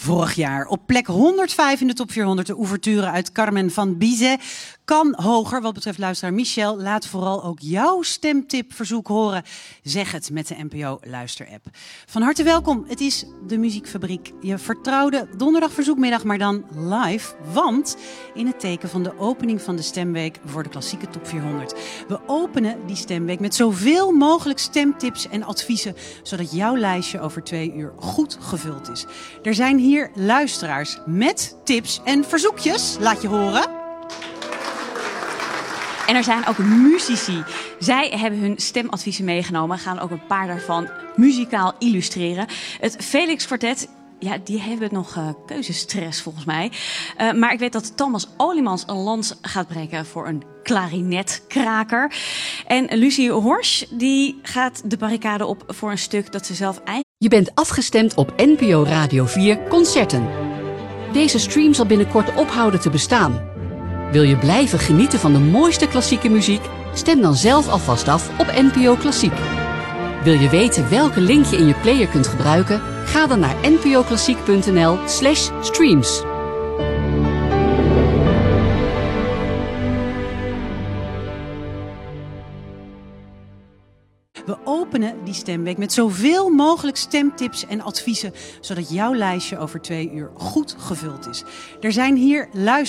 vorig jaar. Op plek 105 in de top 400 de ouverture uit Carmen van Bizet. Kan hoger wat betreft luisteraar Michel. Laat vooral ook jouw stemtipverzoek horen. Zeg het met de NPO Luister-app. Van harte welkom. Het is de Muziekfabriek. Je vertrouwde donderdagverzoekmiddag, maar dan live. Want in het teken van de opening van de stemweek voor de klassieke top 400. We openen die stemweek met zoveel mogelijk stemtips en adviezen. Zodat jouw lijstje over 2 uur goed gevuld is. Er zijn hier luisteraars met tips en verzoekjes. Laat je horen. En er zijn ook muzici. Zij hebben hun stemadviezen meegenomen. Gaan ook een paar daarvan muzikaal illustreren. Het Felix Kwartet, ja, die hebben nog keuzestress volgens mij. Maar ik weet dat Thomas Oliemans een lans gaat breken voor een klarinetkraker. En Lucie Horsch, die gaat de barricade op voor een stuk dat ze zelf eigenlijk... Je bent afgestemd op NPO Radio 4 Concerten. Deze stream zal binnenkort ophouden te bestaan. Wil je blijven genieten van de mooiste klassieke muziek? Stem dan zelf alvast af op NPO Klassiek. Wil je weten welke link je in je player kunt gebruiken? Ga dan naar npoklassiek.nl/streams. We openen die stemweek met zoveel mogelijk stemtips en adviezen. Zodat jouw lijstje over 2 uur goed gevuld is. Er zijn hier luisteraars.